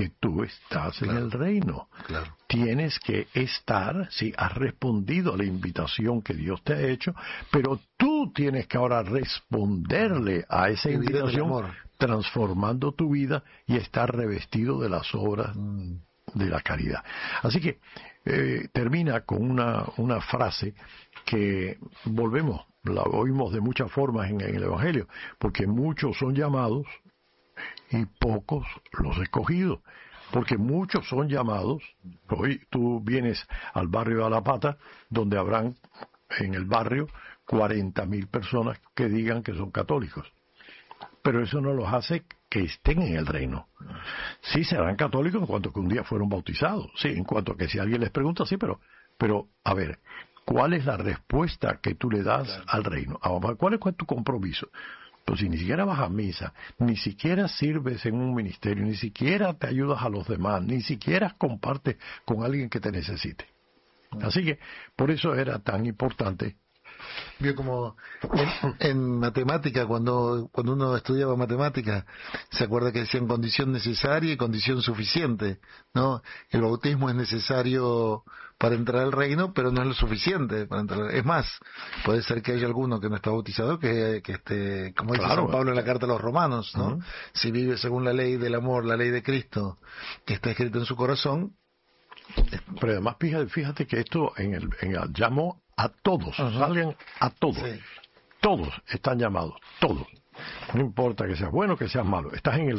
que tú estás en el reino. Claro. Tienes que estar, sí, has respondido a la invitación que Dios te ha hecho, pero tú tienes que ahora responderle a esa invitación transformando tu vida y estar revestido de las obras de la caridad. Así que termina con una frase que la oímos de muchas formas en el Evangelio, porque muchos son llamados y pocos los escogidos. Porque muchos son llamados. Hoy tú vienes al barrio de Alapata, donde habrán en el barrio 40.000 personas que digan que son católicos. Pero eso no los hace que estén en el reino. Sí serán católicos en cuanto que un día fueron bautizados. Sí, en cuanto a que si alguien les pregunta, sí, pero a ver, ¿cuál es la respuesta que tú le das al reino? ¿Cuál es tu compromiso? Pues si ni siquiera vas a misa, ni siquiera sirves en un ministerio, ni siquiera te ayudas a los demás, ni siquiera compartes con alguien que te necesite. Así que por eso era tan importante. Vio como en matemática, cuando uno estudiaba matemática, se acuerda que decían condición necesaria y condición suficiente, ¿no? El bautismo es necesario para entrar al reino, pero no es lo suficiente para entrar. Es más, puede ser que haya alguno que no está bautizado que esté, como dice San Pablo en la carta a los Romanos, ¿no? Si vive según la ley del amor, la ley de Cristo, que está escrito en su corazón. Pero además fíjate que esto llamó a todos, salgan a todos. Sí. Todos están llamados, todos. No importa que seas bueno o que seas malo, estás en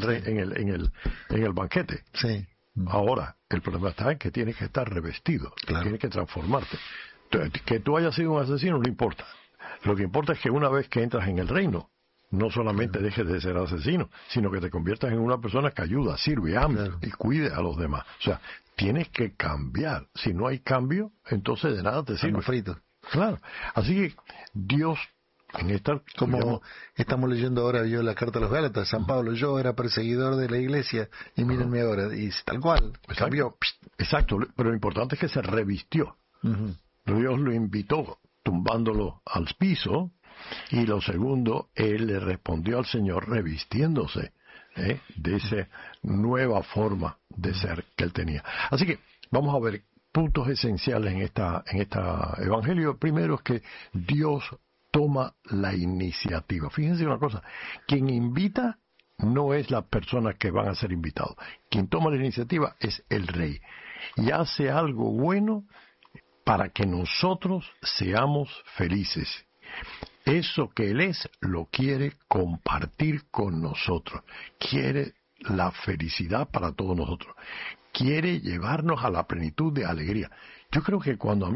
el banquete. Sí. Ahora, el problema está en que tienes que estar revestido, tienes que transformarte. Que tú hayas sido un asesino no importa. Lo que importa es que una vez que entras en el reino, no solamente dejes de ser asesino, sino que te conviertas en una persona que ayuda, sirve, ama y cuide a los demás. O sea, tienes que cambiar. Si no hay cambio, entonces de nada te sirve. Frito. Claro. Así que Dios, en esta... Como estamos leyendo ahora, yo la carta a los Gálatas, San Pablo, yo era perseguidor de la iglesia, y mírenme ahora, y tal cual, cambió. Exacto, pero lo importante es que se revistió. Dios lo invitó, tumbándolo al piso, y lo segundo, él le respondió al Señor revistiéndose de esa nueva forma de ser que él tenía. Así que vamos a ver puntos esenciales en esta evangelio. Primero es que Dios toma la iniciativa. Fíjense una cosa, quien invita no es la persona que van a ser invitados. Quien toma la iniciativa es el rey y hace algo bueno para que nosotros seamos felices. Eso que Él es, lo quiere compartir con nosotros. Quiere la felicidad para todos nosotros. Quiere llevarnos a la plenitud de alegría. Yo creo que cuando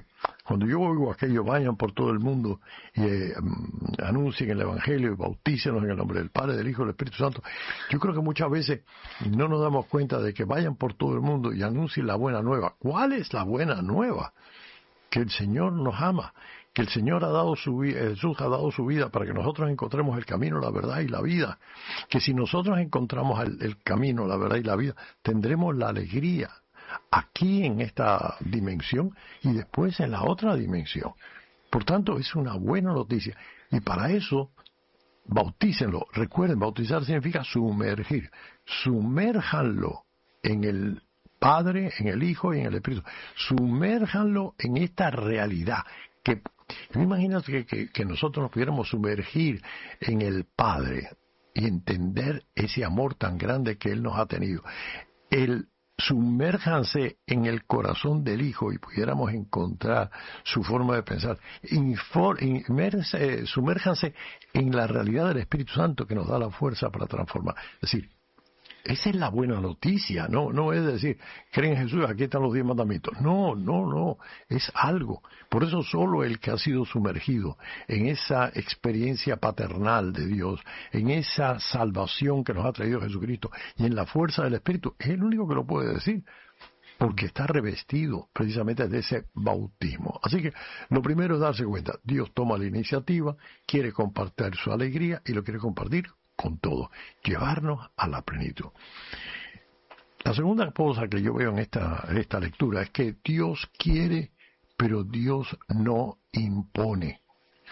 yo oigo aquello, vayan por todo el mundo y anuncien el Evangelio y bautícenos en el nombre del Padre, del Hijo y del Espíritu Santo, yo creo que muchas veces no nos damos cuenta de que vayan por todo el mundo y anuncien la buena nueva. ¿Cuál es la buena nueva? Que el Señor nos ama, que el Señor Jesús ha dado su vida para que nosotros encontremos el camino, la verdad y la vida. Que si nosotros encontramos el camino, la verdad y la vida, tendremos la alegría aquí en esta dimensión y después en la otra dimensión. Por tanto, es una buena noticia. Y para eso, bautícenlo. Recuerden, bautizar significa sumergir. Sumérjanlo en el Padre, en el Hijo y en el Espíritu. Sumérjanlo en esta realidad. Imagínate que nosotros nos pudiéramos sumergir en el Padre y entender ese amor tan grande que Él nos ha tenido. Sumérjanse en el corazón del Hijo y pudiéramos encontrar su forma de pensar. Sumérjanse en la realidad del Espíritu Santo que nos da la fuerza para transformar. Es decir, esa es la buena noticia, no es decir, creen en Jesús, aquí están los 10 mandamientos. No, es algo. Por eso solo el que ha sido sumergido en esa experiencia paternal de Dios, en esa salvación que nos ha traído Jesucristo y en la fuerza del Espíritu, es el único que lo puede decir, porque está revestido precisamente de ese bautismo. Así que lo primero es darse cuenta, Dios toma la iniciativa, quiere compartir su alegría y lo quiere compartir con todo, llevarnos a la plenitud. La segunda cosa que yo veo en esta lectura es que Dios quiere, pero Dios no impone.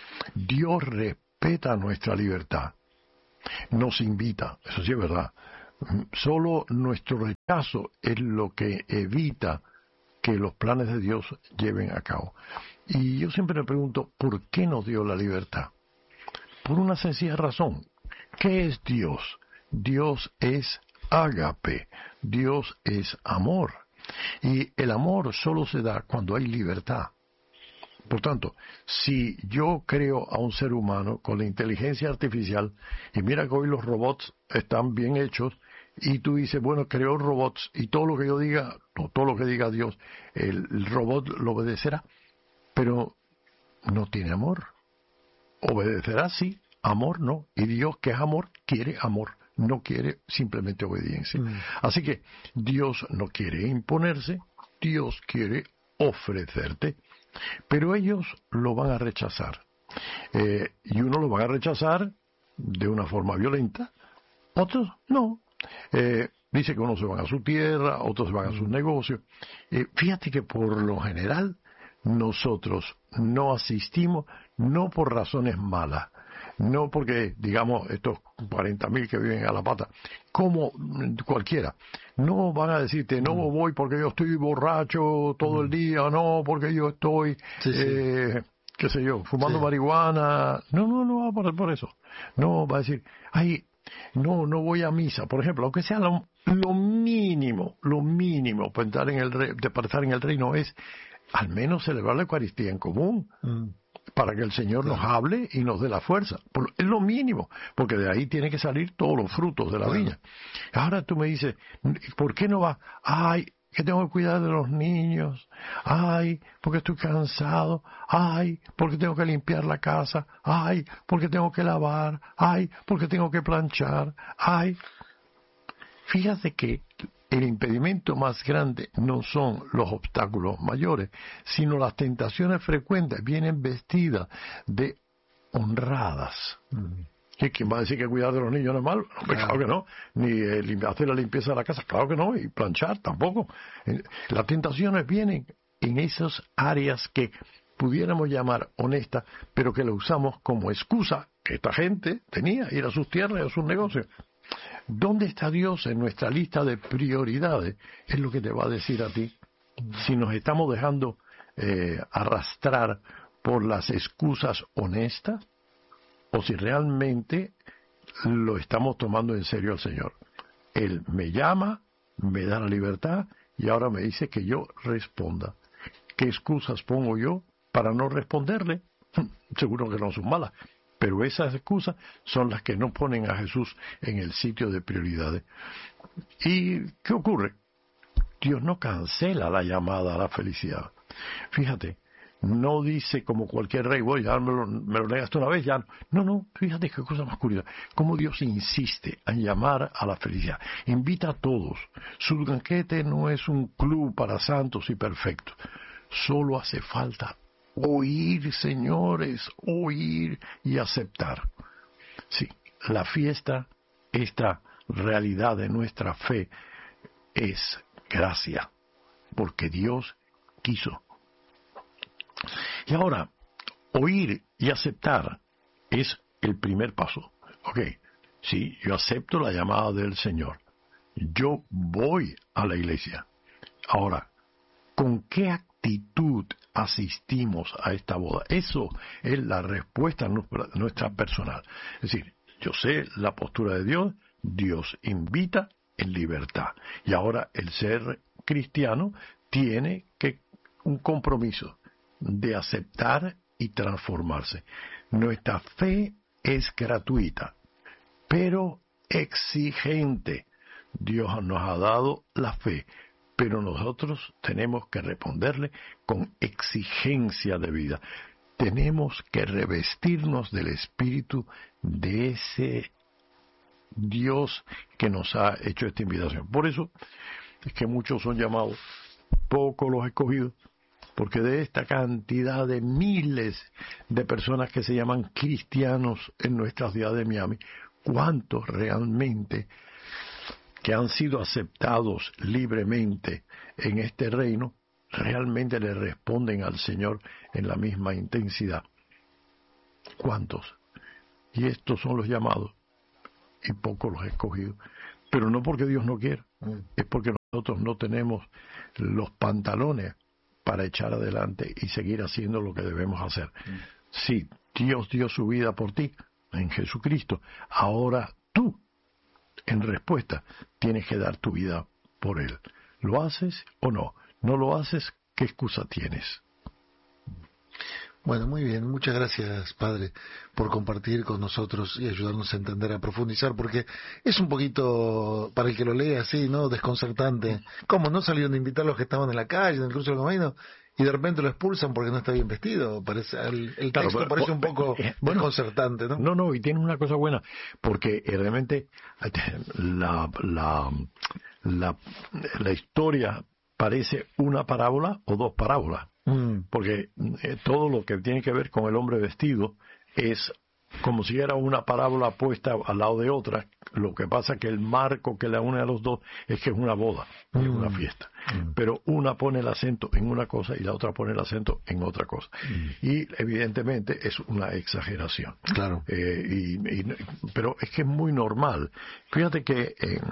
Dios respeta nuestra libertad, nos invita, eso sí es verdad, Solo nuestro rechazo es lo que evita que los planes de Dios lleven a cabo. Y yo siempre me pregunto, ¿por qué nos dio la libertad? Por una sencilla razón. ¿Qué es Dios? Dios es ágape, Dios es amor. Y el amor solo se da cuando hay libertad. Por tanto, si yo creo a un ser humano con la inteligencia artificial, y mira que hoy los robots están bien hechos, y tú dices, bueno, creo robots, y todo lo que yo diga, o todo lo que diga Dios, el robot lo obedecerá, pero no tiene amor. Obedecerá sí, amor no, y Dios, que es amor, quiere amor, no quiere simplemente obediencia. Así que Dios no quiere imponerse, Dios quiere ofrecerte, pero ellos lo van a rechazar. Y unos lo van a rechazar de una forma violenta, otros no. Dice que unos se van a su tierra, otros se van a sus negocios. Fíjate que por lo general nosotros no asistimos, no por razones malas, no porque, digamos, estos 40.000 que viven a la pata, como cualquiera, no van a decirte, no voy porque yo estoy borracho todo el día, no porque yo estoy, qué sé yo, fumando marihuana. No va por eso. No, va a decir, ay, no voy a misa, por ejemplo, aunque sea lo mínimo para estar en el reino es al menos celebrar la Eucaristía en común, para que el Señor nos hable y nos dé la fuerza. Es lo mínimo, porque de ahí tienen que salir todos los frutos de la viña. Ahora tú me dices, ¿por qué no vas? Ay, que tengo que cuidar de los niños. Ay, porque estoy cansado. Ay, porque tengo que limpiar la casa. Ay, porque tengo que lavar. Ay, porque tengo que planchar. Ay. Fíjate que el impedimento más grande no son los obstáculos mayores, sino las tentaciones frecuentes vienen vestidas de honradas. ¿Quién va a decir que cuidar de los niños no es malo? Claro que no. Ni hacer la limpieza de la casa, claro que no. Y planchar tampoco. Las tentaciones vienen en esas áreas que pudiéramos llamar honestas, pero que lo usamos como excusa que esta gente tenía, ir a sus tierras y a sus negocios. ¿Dónde está Dios en nuestra lista de prioridades? Es lo que te va a decir a ti. Si nos estamos dejando arrastrar por las excusas honestas, o si realmente lo estamos tomando en serio al Señor. Él me llama, me da la libertad y ahora me dice que yo responda. ¿Qué excusas pongo yo para no responderle? Seguro que no son malas, pero esas excusas son las que no ponen a Jesús en el sitio de prioridades. ¿Y qué ocurre? Dios no cancela la llamada a la felicidad. Fíjate, no dice como cualquier rey, bueno, ya me lo negaste una vez, ya no. No, fíjate qué cosa más curiosa. Cómo Dios insiste en llamar a la felicidad. Invita a todos. Su banquete no es un club para santos y perfectos. Solo hace falta oír, señores, oír y aceptar. Sí, la fiesta, esta realidad de nuestra fe, es gracia, porque Dios quiso. Y ahora, oír y aceptar es el primer paso. Ok, sí, yo acepto la llamada del Señor. Yo voy a la iglesia. Ahora, ¿con qué actitud asistimos a esta boda? Eso es la respuesta nuestra personal. Es decir, yo sé la postura de Dios, Dios invita en libertad. Y ahora el ser cristiano tiene un compromiso de aceptar y transformarse. Nuestra fe es gratuita, pero exigente. Dios nos ha dado la fe, pero nosotros tenemos que responderle con exigencia de vida. Tenemos que revestirnos del espíritu de ese Dios que nos ha hecho esta invitación. Por eso es que muchos son llamados, pocos los escogidos, porque de esta cantidad de miles de personas que se llaman cristianos en nuestra ciudad de Miami, ¿cuántos realmente que han sido aceptados libremente en este reino, realmente le responden al Señor en la misma intensidad? ¿Cuántos? Y estos son los llamados y pocos los escogidos. pero no porque Dios no quiera, es porque nosotros no tenemos los pantalones para echar adelante y seguir haciendo lo que debemos hacer. Sí, Dios dio su vida por ti en Jesucristo. Ahora tú, en respuesta, tienes que dar tu vida por Él. ¿Lo haces o no? ¿No lo haces? ¿Qué excusa tienes? Bueno, muy bien. Muchas gracias, Padre, por compartir con nosotros y ayudarnos a entender, a profundizar, porque es un poquito, para el que lo lee así, ¿no?, desconcertante. ¿Cómo no salieron de invitar a los que estaban en la calle, en el cruce del camino, y de repente lo expulsan porque no está bien vestido? Parece, el texto parece un poco desconcertante, ¿no? No, y tiene una cosa buena, porque realmente la historia parece una parábola o dos parábolas. Porque todo lo que tiene que ver con el hombre vestido es como si era una parábola puesta al lado de otra. Lo que pasa es que el marco que la une a los dos es que es una boda, es una fiesta. Pero una pone el acento en una cosa y la otra pone el acento en otra cosa. Y evidentemente es una exageración. Claro. Pero es que es muy normal. Fíjate que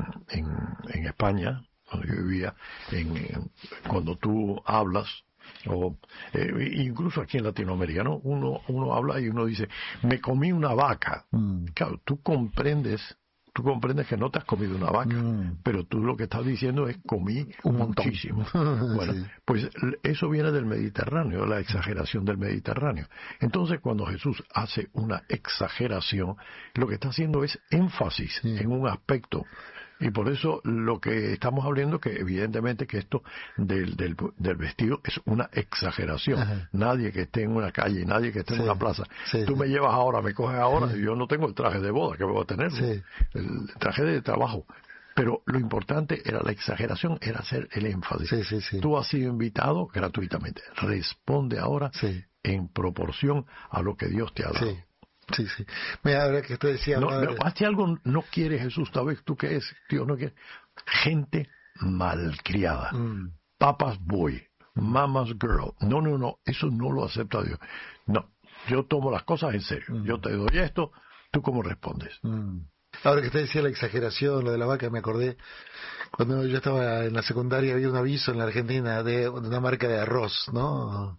en España, donde yo vivía, cuando tú hablas, o incluso aquí en Latinoamérica, ¿no? Uno habla y uno dice, me comí una vaca. Claro, tú comprendes que no te has comido una vaca, pero tú lo que estás diciendo es comí muchísimo. Bueno, sí. Pues eso viene del Mediterráneo, de la exageración del Mediterráneo. Entonces, cuando Jesús hace una exageración, lo que está haciendo es énfasis en un aspecto. Y por eso lo que estamos hablando, que evidentemente que esto del vestido es una exageración. Ajá. Nadie que esté en una calle, nadie que esté en una plaza, tú me llevas ahora, me coges ahora, y yo no tengo el traje de boda que voy a tener, el traje de trabajo. Pero lo importante era la exageración, era hacer el énfasis. Tú has sido invitado gratuitamente. Responde ahora en proporción a lo que Dios te ha dado. Sí. Mira, ahora que usted decía... Hace algo no quiere Jesús, ¿sabes tú qué es? Dios no quiere. Gente malcriada. Papas boy. Mama's girl. No, eso no lo acepta Dios. No, yo tomo las cosas en serio. Yo te doy esto, ¿tú cómo respondes? Ahora que usted decía la exageración, lo de la vaca, me acordé, cuando yo estaba en la secundaria había un aviso en la Argentina de una marca de arroz, ¿no?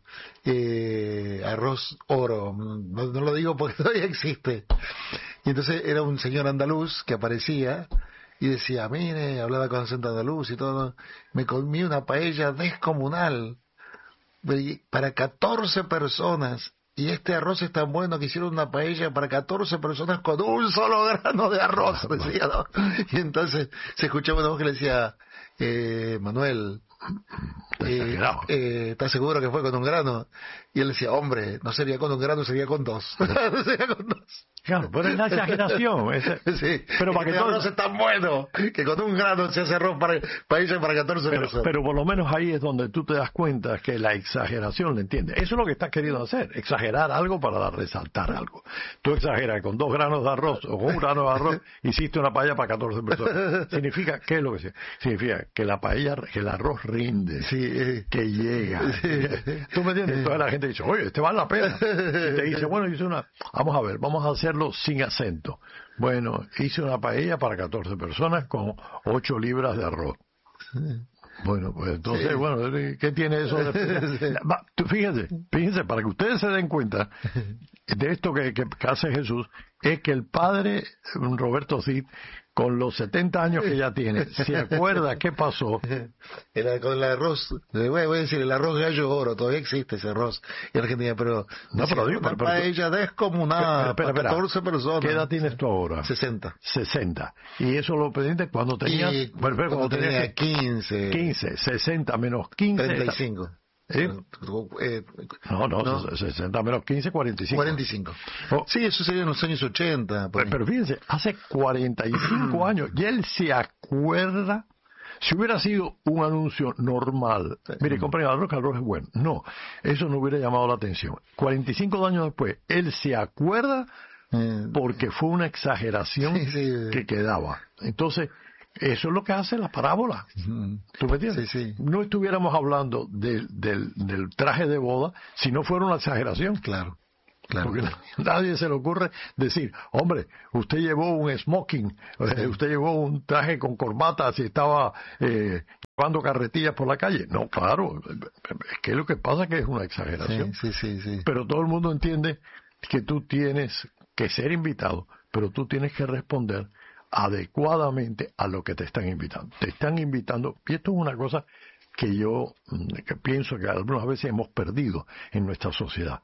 Arroz oro, no lo digo porque todavía existe. Y entonces era un señor andaluz que aparecía y decía, mire, hablaba con acento andaluz y todo, me comí una paella descomunal para 14 personas. Y este arroz es tan bueno que hicieron una paella para 14 personas con un solo grano de arroz, decía, ¿no? Y entonces se escuchaba una voz que le decía, Manuel, ¿estás seguro que fue con un grano? Y él decía, hombre, no sería con un grano, sería con dos. Sería con dos. Claro, pero es la exageración. Pero para que arroz es tan bueno que con un grano se hace arroz para paella para 14 personas. Pero por lo menos ahí es donde tú te das cuenta que la exageración, ¿le entiendes? Eso es lo que estás queriendo hacer, exagerar algo para resaltar algo. Tú exageras con 2 granos de arroz o con 1 grano de arroz, hiciste una paella para 14 personas. ¿Significa qué es lo que significa? Que la paella, que el arroz rinde, que llega. ¿Tú me entiendes? Entonces la gente dice, oye, este vale la pena. Y te dice, bueno, vamos a ver, vamos a hacerlo sin acento. Bueno, hice una paella para 14 personas con 8 libras de arroz. Bueno, pues entonces, bueno, ¿qué tiene eso? Fíjense, para que ustedes se den cuenta de esto que hace Jesús, es que el padre Roberto Cid, con los 70 años que ya tiene, ¿se acuerda qué pasó? Con el arroz, voy a decir, el arroz gallo oro, todavía existe ese arroz en Argentina, pero... No, pero digo, una paella descomunada, para 14 personas. ¿Qué edad tienes tú ahora? 60. ¿Y eso lo pediste cuando tenías? Cuando tenía 15. 60 menos 15. 35. No, 60 menos 15, 45. 45. Sí, eso sería en los años 80. Pero fíjense, hace 45 años, y él se acuerda, si hubiera sido un anuncio normal, mire, compren arroz, que el arroz es bueno. No, eso no hubiera llamado la atención. 45 años después, él se acuerda porque fue una exageración que quedaba. Entonces, eso es lo que hace la parábola. ¿Tú me entiendes? No estuviéramos hablando del traje de boda si no fuera una exageración. Claro. Claro. Porque nadie se le ocurre decir, hombre, usted llevó un smoking, usted llevó un traje con corbata si estaba llevando carretillas por la calle. No, claro, es que lo que pasa es que es una exageración. Sí. Pero todo el mundo entiende que tú tienes que ser invitado, pero tú tienes que responder adecuadamente a lo que te están invitando. Te están invitando, y esto es una cosa que yo pienso que algunas veces hemos perdido en nuestra sociedad,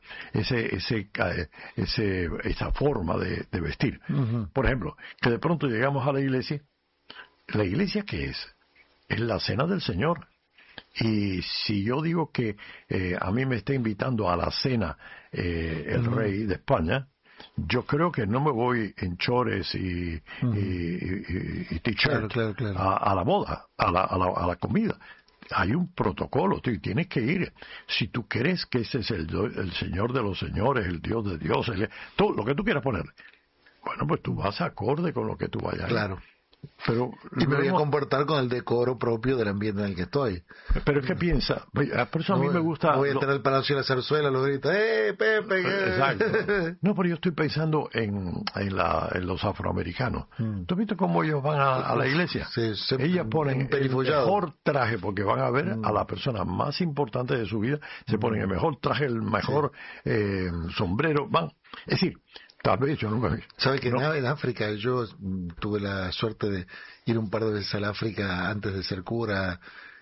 esa forma de vestir. Uh-huh. Por ejemplo, que de pronto llegamos a la iglesia. ¿La iglesia qué es? Es la cena del Señor. Y si yo digo que a mí me está invitando a la cena el rey de España, yo creo que no me voy en chores y t-shirt claro. a la boda, a la comida. Hay un protocolo, tú tienes que ir. Si tú crees que ese es el Señor de los señores, el Dios de dioses, todo lo que tú quieras poner, bueno, pues tú vas acorde con lo que tú vayas. Claro. Pero y me voy a comportar con el decoro propio del ambiente en el que estoy. Pero es que piensa, por eso a mí me gusta... Voy a entrar al Palacio de la Zarzuela, lo grita, Pepe! Exacto. No, pero yo estoy pensando en los afroamericanos. ¿Tú has visto cómo ellos van a la iglesia? Sí, ellas ponen el mejor traje, porque van a ver a la persona más importante de su vida, se ponen el mejor traje, el mejor sombrero, van. Es decir, tal vez yo nunca vi. ¿Sabe que en África yo tuve la suerte de ir un par de veces al África antes de ser cura,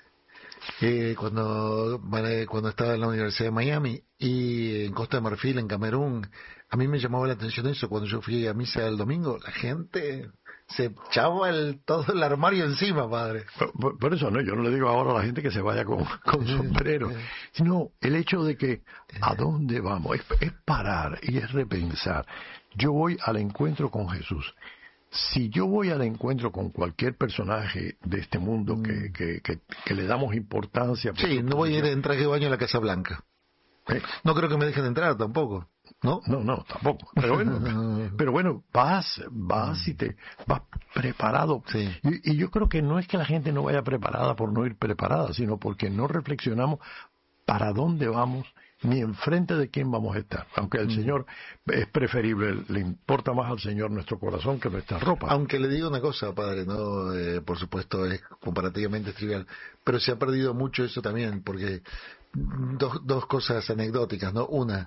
cuando estaba en la Universidad de Miami, y en Costa de Marfil, en Camerún? A mí me llamaba la atención eso. Cuando yo fui a misa el domingo, la gente se echaba todo el armario encima, padre. Por eso no, yo no le digo ahora a la gente que se vaya con sombrero, sino el hecho de que ¿a dónde vamos? Es parar y es repensar. Yo voy al encuentro con Jesús. Si yo voy al encuentro con cualquier personaje de este mundo que le damos importancia... Sí, no voy a ir en traje de baño a la Casa Blanca. No creo que me dejen entrar tampoco. ¿No? No, tampoco. Pero bueno, vas y te vas preparado. Sí. Y yo creo que no es que la gente no vaya preparada por no ir preparada, sino porque no reflexionamos para dónde vamos ni enfrente de quién vamos a estar. Aunque el Señor es preferible, le importa más al Señor nuestro corazón que nuestra ropa. Aunque le digo una cosa, padre, no, por supuesto es comparativamente trivial, pero se ha perdido mucho eso también, porque dos cosas anecdóticas, ¿no? Una,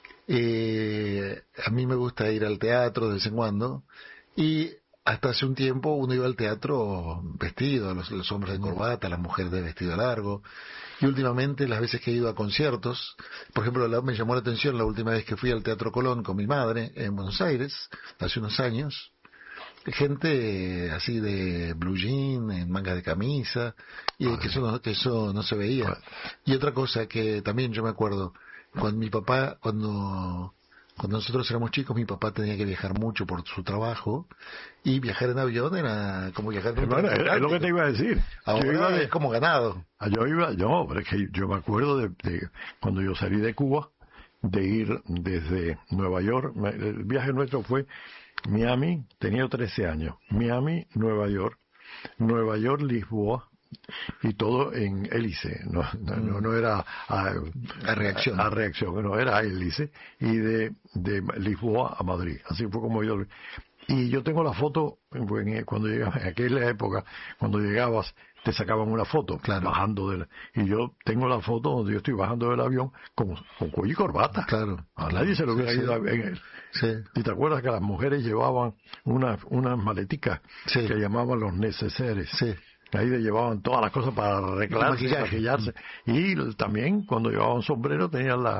a mí me gusta ir al teatro de vez en cuando, y hasta hace un tiempo uno iba al teatro vestido, los hombres de corbata, las mujeres de vestido largo, y últimamente las veces que he ido a conciertos, por ejemplo, me llamó la atención la última vez que fui al Teatro Colón con mi madre en Buenos Aires, hace unos años, gente así de blue jean, en mangas de camisa, y que eso no se veía. Y otra cosa que también yo me acuerdo, cuando mi papá, cuando nosotros éramos chicos, mi papá tenía que viajar mucho por su trabajo, y viajar en avión era como viajar en bueno, es lo que te iba a decir. Ahora es como ganado. Pero es que yo me acuerdo de cuando yo salí de Cuba, de ir desde Nueva York. El viaje nuestro fue Miami, tenía 13 años, Miami, Nueva York, Lisboa, y todo en hélice, no era a reacción, no era a hélice, y de Lisboa a Madrid. Así fue como yo. Y yo tengo la foto, cuando llegaba, en aquella época, cuando llegabas, te sacaban una foto, claro, bajando y yo tengo la foto donde yo estoy bajando del avión con cuello y corbata. Claro. A nadie se lo hubiera ido en él. Sí. ¿Y te acuerdas que las mujeres llevaban unas maleticas que llamaban los neceseres? Sí. Ahí le llevaban todas las cosas para arreglarse, maquillarse. Y también cuando llevaban sombrero tenían la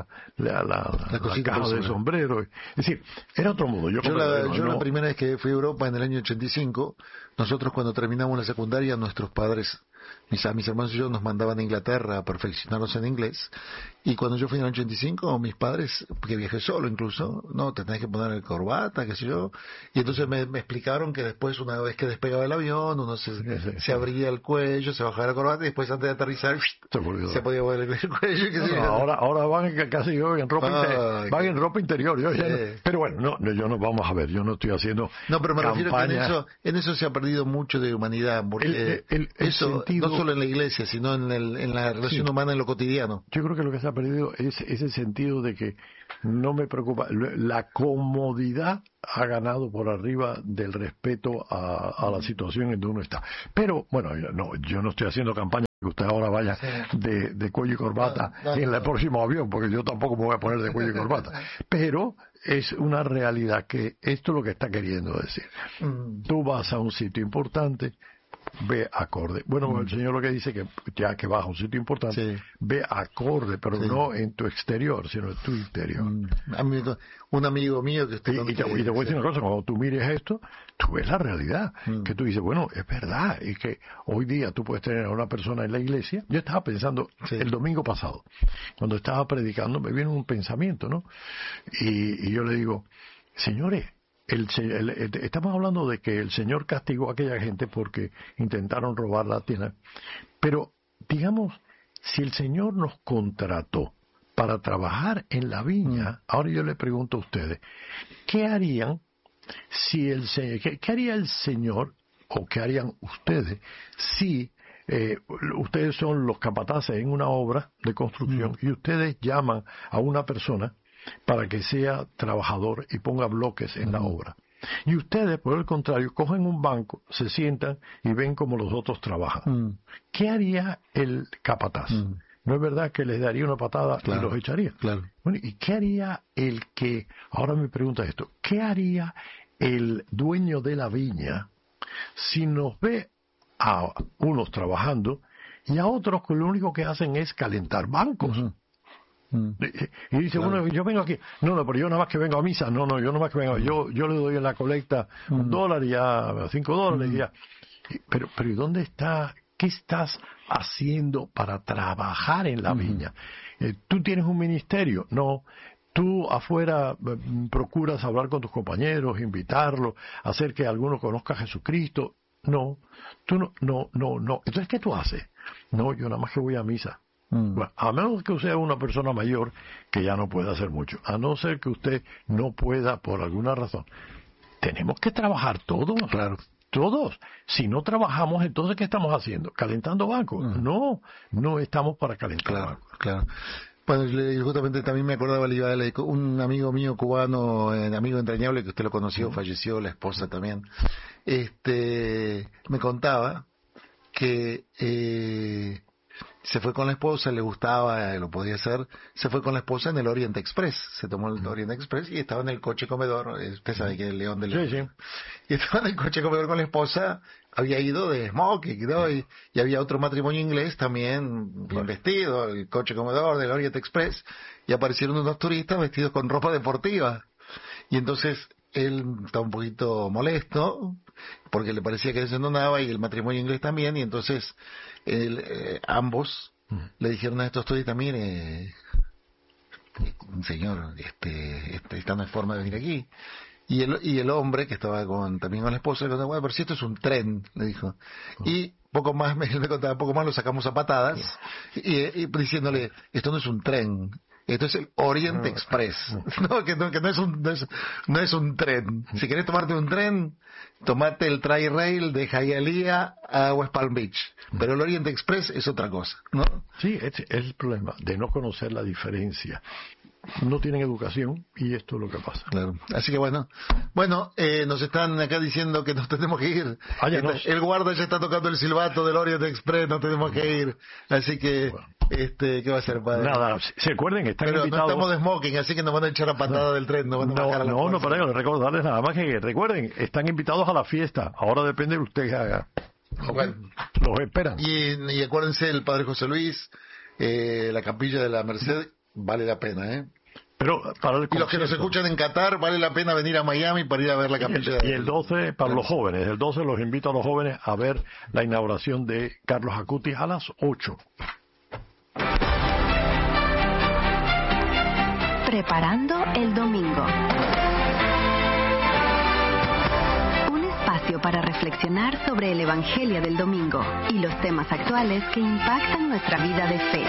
caja de sombrero. Es decir, era otro mundo. Yo la primera vez que fui a Europa en el año 85, nosotros cuando terminamos la secundaria, nuestros padres, mis hermanos y yo, nos mandaban a Inglaterra a perfeccionarnos en inglés. Y cuando yo fui en el 85, mis padres, que viajé solo incluso, no, te tenés que poner el corbata, qué sé yo. Y entonces me explicaron que después, una vez que despegaba el avión, uno se abría el cuello, se bajaba la corbata, y después antes de aterrizar se podía mover el cuello. Ahora van casi en ropa interior. Pero bueno, yo no, vamos a ver, yo no estoy haciendo No, pero me campaña. refiero que en eso se ha perdido mucho de humanidad, porque el perdido... No solo en la iglesia, sino en la relación humana, en lo cotidiano. Yo creo que lo que se ha perdido es ese sentido de que no me preocupa. La comodidad ha ganado por arriba del respeto a la situación en donde uno está. Pero, bueno, yo no estoy haciendo campaña que usted ahora vaya de cuello y corbata en el próximo avión, porque yo tampoco me voy a poner de cuello y corbata. Pero es una realidad que esto es lo que está queriendo decir. Tú vas a un sitio importante, ve acorde. Bueno, el Señor lo que dice que ya que vas a un sitio importante, ve acorde, pero no en tu exterior, sino en tu interior. Un amigo mío que usted y te voy a decir una cosa, cuando tú mires esto, tú ves la realidad, que tú dices, bueno, es verdad, y que hoy día tú puedes tener a una persona en la iglesia. Yo estaba pensando el domingo pasado, cuando estaba predicando, me vino un pensamiento, ¿no? Y yo le digo, señores, estamos hablando de que el Señor castigó a aquella gente porque intentaron robar la tierra, pero digamos, si el Señor nos contrató para trabajar en la viña, ahora yo le pregunto a ustedes, ¿qué harían si qué haría el Señor o qué harían ustedes si ustedes son los capataces en una obra de construcción y ustedes llaman a una persona para que sea trabajador y ponga bloques en la obra? Y ustedes, por el contrario, cogen un banco, se sientan y ven cómo los otros trabajan. ¿Qué haría el capataz? ¿No es verdad que les daría una patada y los echaría? Claro. Bueno, ¿y qué haría ahora me pregunta esto, qué haría el dueño de la viña si nos ve a unos trabajando y a otros que lo único que hacen es calentar bancos? Y dice, bueno, yo vengo aquí, no, pero yo nada más que vengo a misa, yo nada más que vengo, yo le doy en la colecta $1 y ya $5 y ya. Pero ¿y dónde está? ¿Qué estás haciendo para trabajar en la viña? ¿Tú tienes un ministerio? No. ¿Tú afuera procuras hablar con tus compañeros, invitarlos, hacer que alguno conozca a Jesucristo? No. Tú no. Entonces, ¿qué tú haces? No, yo nada más que voy a misa. Bueno, a menos que usted sea una persona mayor que ya no pueda hacer mucho, a no ser que usted no pueda por alguna razón. Tenemos que trabajar todos, claro, todos. Si no trabajamos, entonces ¿qué estamos haciendo? ¿Calentando bancos? No estamos para calentar bancos. Claro. Bueno, justamente también me acordaba un amigo mío cubano, amigo entrañable, que usted lo conoció, falleció, la esposa también, me contaba que se fue con la esposa, le gustaba, lo podía hacer, se fue con la esposa en el Orient Express, se tomó el Orient Express y estaba en el coche comedor, usted sabe que es el León del León. Sí. Y estaba en el coche comedor con la esposa, había ido de smoking, ¿no? Y había otro matrimonio inglés también bien vestido, el coche comedor del Orient Express, y aparecieron unos turistas vestidos con ropa deportiva. Y entonces él estaba un poquito molesto, porque le parecía que eso no daba, y el matrimonio inglés también, y entonces ambos le dijeron a estos turistas, mire, señor, esta no es forma de venir aquí. Y el hombre, que estaba también con la esposa, le contaba, bueno, pero si esto es un tren, le dijo. Y poco más, me contaba, poco más lo sacamos a patadas, y diciéndole, esto no es un tren, esto es el Orient Express. Que no es un tren. Si querés tomarte un tren, tomate el Tri-Rail de Hialeah a West Palm Beach. Pero el Orient Express es otra cosa, ¿no? Sí, es el problema de no conocer la diferencia. No tienen educación y esto es lo que pasa. Claro. Así que bueno, nos están acá diciendo que nos tenemos que ir. El guarda ya está tocando el silbato del Orient Express, nos tenemos que ir. Así que, ¿qué va a hacer, padre? Nada, se acuerden, están pero invitados. No estamos de smoking, así que nos van a echar a patada del tren. No, para ello, recordarles nada más que recuerden, están invitados a la fiesta. Ahora depende de usted que haga. Bueno, los esperan. Y acuérdense, el padre José Luis, la capilla de la Merced, vale la pena, ¿eh? Pero para y los que nos escuchan en Qatar, vale la pena venir a Miami para ir a ver la capilla. Y el 12 para los jóvenes. El 12 los invito a los jóvenes a ver la inauguración de Carlos Acutis a las 8. Preparando el domingo. Un espacio para reflexionar sobre el Evangelio del domingo y los temas actuales que impactan nuestra vida de fe.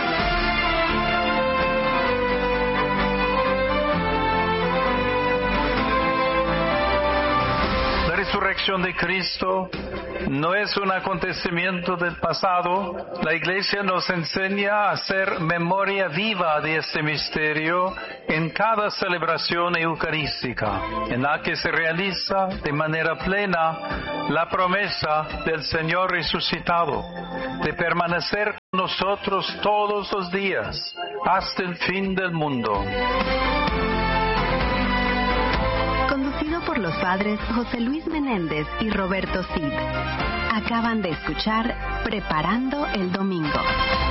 La resurrección resurrección de Cristo no es un acontecimiento del pasado. La Iglesia nos enseña a hacer memoria viva de este misterio en cada celebración eucarística, en la que se realiza de manera plena la promesa del Señor resucitado de permanecer con nosotros todos los días hasta el fin del mundo. Conducido por los padres José Luis Menéndez y Roberto Cid. Acaban de escuchar Preparando el Domingo.